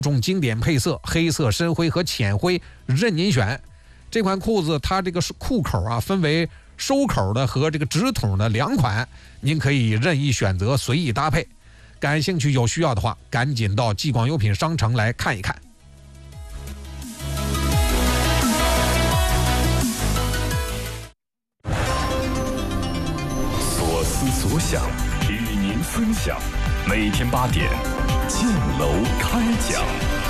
种经典配色，黑色、深灰和浅灰任您选。这款裤子它这个裤口啊分为收口的和这个直筒的两款，您可以任意选择，随意搭配。感兴趣有需要的话，赶紧到纪广优品商城来看一看。 所思所想与您分享，每天8点，建楼开讲。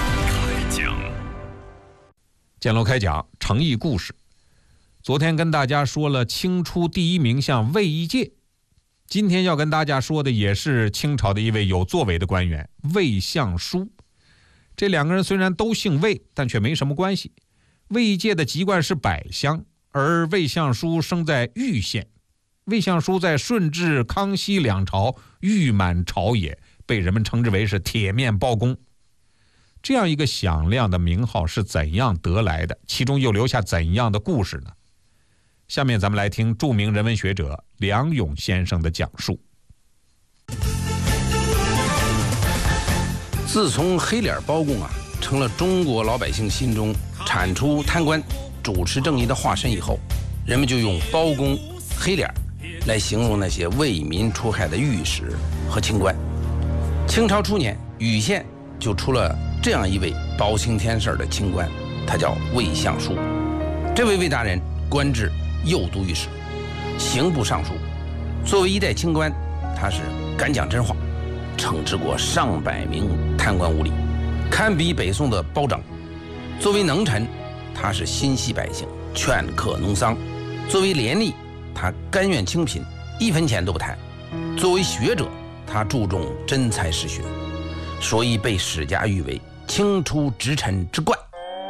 建楼开讲，诚意故事。昨天跟大家说了清初第一名相魏一介，今天要跟大家说的也是清朝的一位有作为的官员魏相书。这两个人虽然都姓魏，但却没什么关系。魏一介的籍贯是百乡，而魏相书生在玉县。魏相书在顺治、康熙两朝誉满朝野，被人们称之为是铁面包公。这样一个响亮的名号是怎样得来的？其中又留下怎样的故事呢？下面咱们来听著名人文学者梁永先生的讲述。 自从黑脸包公成了中国老百姓心中铲除贪官、主持正义的化身以后，人们就用包公、黑脸来形容那些为民除害的御史和清官。清朝初年，禹县就出了这样一位包青天式的清官，他叫魏相书。这位魏大人官至右都御史、刑部尚书。作为一代清官，他是敢讲真话，惩治过上百名贪官污吏，堪比北宋的包拯。作为能臣，他是心系百姓，劝课农桑。作为廉吏，他甘愿清贫，一分钱都不贪。作为学者，他注重真才实学，所以被史家誉为清初直臣之冠。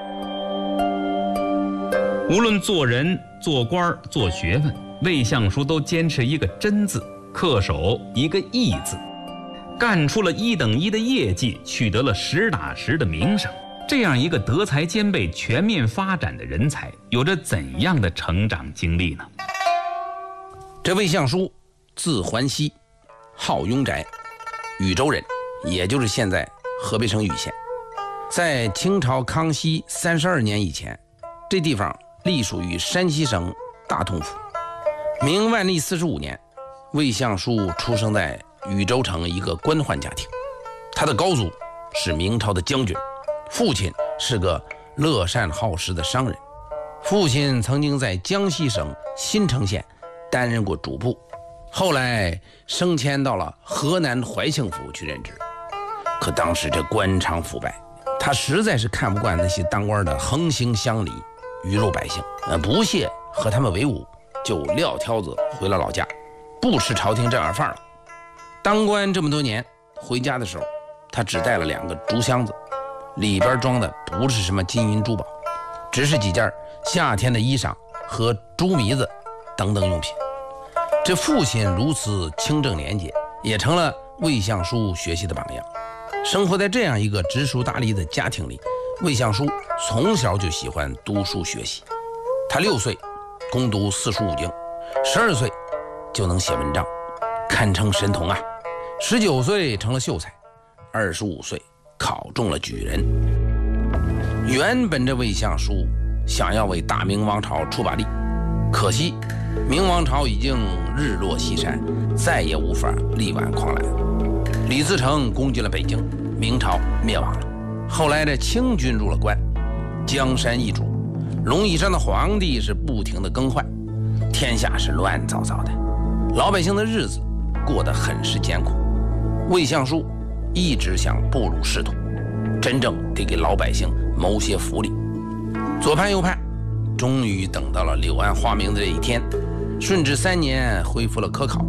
无论做人、做官、做学问，魏相书都坚持一个真字，恪守一个义字，干出了1等1的业绩，取得了实打实的名声。这样一个德才兼备、全面发展的人才，有着怎样的成长经历呢？ 这魏相书字桓熙，号雍宅，禹州人，也就是现在河北省禹县。在清朝康熙32年以前，这地方隶属于山西省大同府。明万历45年，魏相书出生在禹州城一个官宦家庭。他的高祖是明朝的将军，父亲是个乐善好施的商人。父亲曾经在江西省新城县担任过主簿，后来升迁到了河南怀庆府去任职。可当时这官场腐败，他实在是看不惯那些当官的横行乡里，鱼肉百姓，不屑和他们为伍，就撂挑子回了老家，不吃朝廷这碗饭了。当官这么多年，回家的时候，他只带了2个竹箱子，里边装的不是什么金银珠宝，只是几件夏天的衣裳和猪糜子等等用品。这父亲如此清正廉洁，也成了魏相书学习的榜样。生活在这样一个知书达理的家庭里，魏相书从小就喜欢读书学习。他6岁攻读4书5经，12岁就能写文章，堪称神童19岁成了秀才，25岁考中了举人。原本这魏相书想要为大明王朝出把力，可惜明王朝已经日落西山，再也无法力挽狂澜。李自成攻击了北京，明朝灭亡了。后来这清军入了关，江山易主，龙椅上的皇帝是不停的更换，天下是乱糟糟的，老百姓的日子过得很是艰苦。魏相书一直想步入仕途，真正得给老百姓谋些福利。左盼右盼，终于等到了柳暗花明的这一天。顺治3年恢复了科考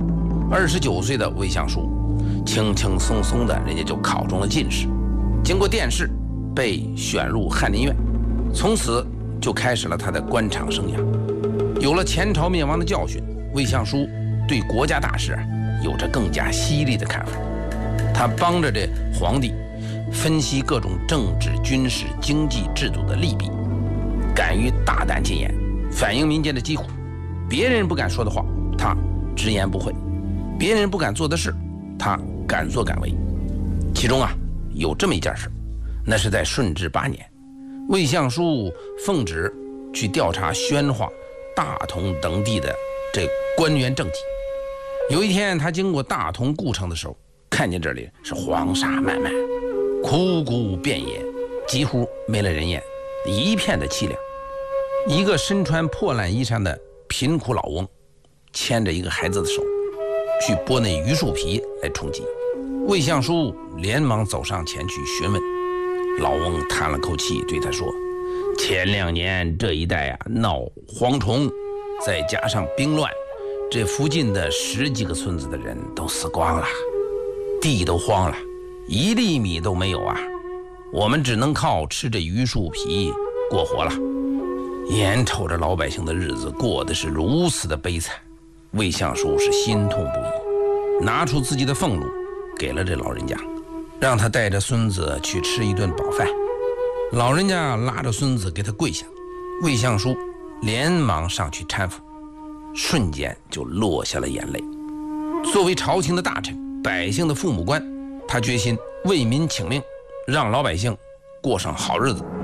，29岁的魏相书轻轻松松的人家就考中了进士，经过殿试被选入翰林院，从此就开始了他的官场生涯。有了前朝灭亡的教训，魏相书对国家大事有着更加犀利的看法。他帮着这皇帝分析各种政治、军事、经济制度的利弊，敢于大胆进言，反映民间的疾苦。别人不敢说的话，他直言不讳；别人不敢做的事，他敢作敢为。其中有这么一件事， 那是在顺治8年，魏相书奉旨去调查宣化、大同等地的这官员政绩。有一天，他经过大同故城的时候，看见这里是黄沙漫漫，枯骨遍野，几乎没了人烟，一片的凄凉。一个身穿破烂衣衫的贫苦老翁，牵着一个孩子的手，去剥那榆树皮来充饥。魏相书连忙走上前去询问，老翁叹了口气，对他说：“前2年这一带闹蝗虫，再加上兵乱，这附近的10几个村子的人都死光了，地都荒了，1粒米都没有啊！我们只能靠吃这榆树皮过活了。”眼瞅着老百姓的日子过得是如此的悲惨，魏相书是心痛不已，拿出自己的俸禄给了这老人家，让他带着孙子去吃一顿饱饭。老人家拉着孙子给他跪下，魏相书连忙上去搀扶，瞬间就落下了眼泪。作为朝廷的大臣，百姓的父母官，他决心为民请命，让老百姓过上好日子。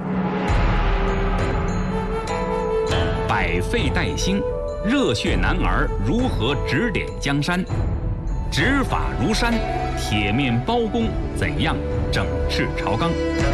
百废待兴，热血男儿如何指点江山？执法如山，铁面包公怎样整治朝纲？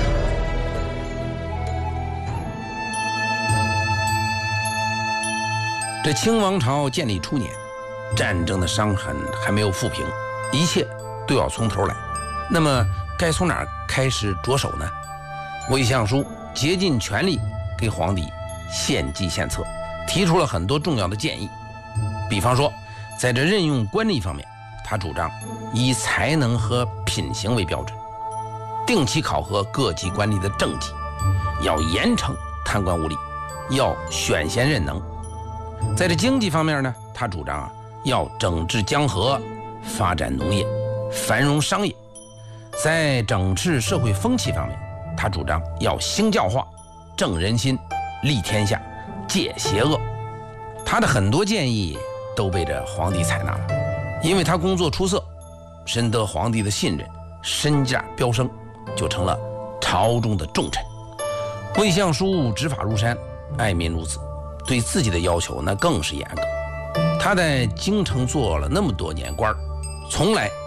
这清王朝建立初年，战争的伤痕还没有抚平，一切都要从头来。那么该从哪儿开始着手呢？魏相书竭尽全力给皇帝献计献策，提出了很多重要的建议。比方说，在这任用官吏方面，他主张以才能和品行为标准，定期考核各级官吏的政绩，要严惩贪官污吏，要选贤任能。在这经济方面呢，他主张要整治江河，发展农业，繁荣商业。在整治社会风气方面，他主张要兴教化，正人心，利天下，戒邪恶。他的很多建议都被这皇帝采纳了，因为他工作出色，深得皇帝的信任，身价飙升，就成了朝中的重臣。魏相书执法如山，爱民如子，对自己的要求那更是严格。他在京城做了那么多年官，从来